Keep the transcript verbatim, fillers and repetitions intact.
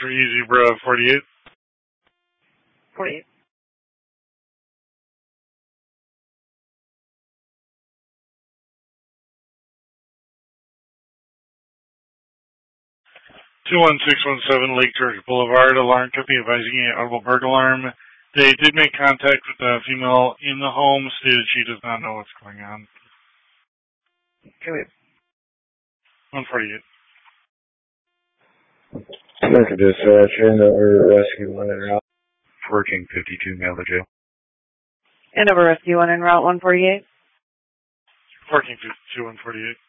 three Zebra forty-eight. forty-eight. two one six one seven Lake George Boulevard, alarm company advising an audible burglar alarm. They did make contact with the female in the home, stated she does not know what's going on. Okay, wait. one forty-eight. American Dispatch, Andover Rescue one en route. fourteen fifty-two, mail to jail. Andover Rescue one en route, one forty-eight. fourteen fifty-two, one forty-eight.